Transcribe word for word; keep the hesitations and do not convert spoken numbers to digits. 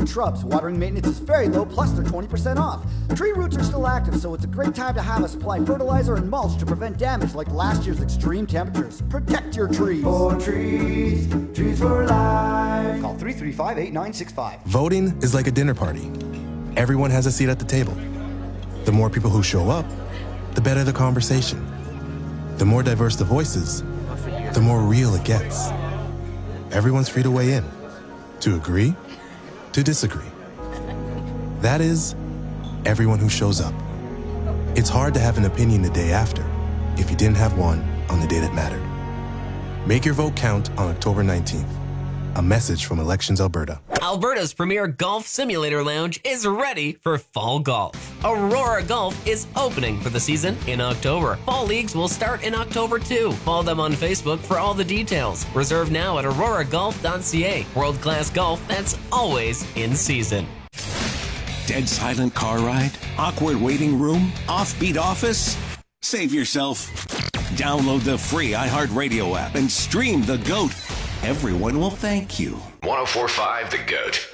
and shrubs. Watering maintenance is very low, plus they're twenty percent off. Tree roots are still active, so it's a great time to have us apply fertilizer and mulch to prevent damage like last year's extreme temperatures. Protect your trees. For trees, trees for life. Call three three five, eight nine six five. Voting is like a dinner party. Everyone has a seat at the table. The more people who show up, the better the conversation. The more diverse the voices, the more real it gets. Everyone's free to weigh in, to agree, to disagree. That is, everyone who shows up. It's hard to have an opinion the day after if you didn't have one on the day that mattered. Make your vote count on October nineteenth. A message from Elections Alberta. Alberta's premier golf simulator lounge is ready for fall golf. Aurora Golf is opening for the season in October. Fall leagues will start in October too. Follow them on Facebook for all the details. Reserve now at aurora golf dot c a. World-class golf that's always in season. Dead silent car ride? Awkward waiting room? Offbeat office? Save yourself. Download the free iHeartRadio app and stream The GOAT. Everyone will thank you. one oh four point five The GOAT.